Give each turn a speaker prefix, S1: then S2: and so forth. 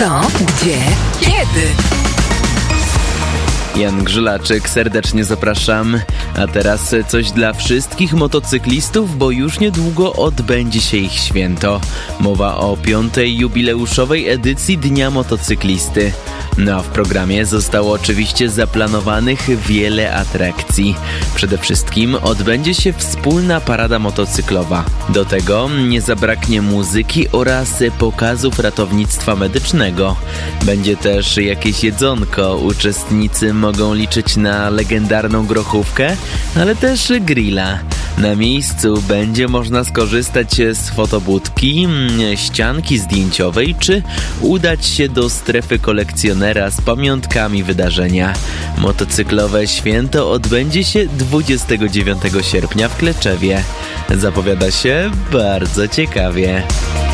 S1: Co? Gdzie? Kiedy?
S2: Jan Grzylaczyk, serdecznie zapraszam. A teraz coś dla wszystkich motocyklistów, bo już niedługo odbędzie się ich święto. Mowa o 5. jubileuszowej edycji Dnia Motocyklisty. No a w programie zostało oczywiście zaplanowanych wiele atrakcji. Przede wszystkim odbędzie się wspólna parada motocyklowa. Do tego nie zabraknie muzyki oraz pokazów ratownictwa medycznego. Będzie też jakieś jedzonko. Uczestnicy mogą liczyć na legendarną grochówkę, ale też grilla. Na miejscu będzie można skorzystać z fotobudki, ścianki zdjęciowej czy udać się do strefy kolekcjonera z pamiątkami wydarzenia. Motocyklowe święto odbędzie się 29 sierpnia w Kleczewie. Zapowiada się bardzo ciekawie.